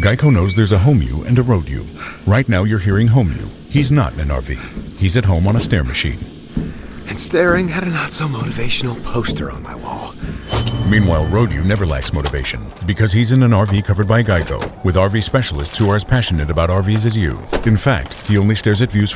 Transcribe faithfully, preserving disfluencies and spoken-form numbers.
Geico knows there's a home you and a road you. Right now you're hearing home you. He's not in an R V. He's at home on a stair machine. And staring at a not-so-motivational poster on my wall. Meanwhile, road you never lacks motivation because he's in an R V covered by Geico with R V specialists who are as passionate about R Vs as you. In fact, he only stares at views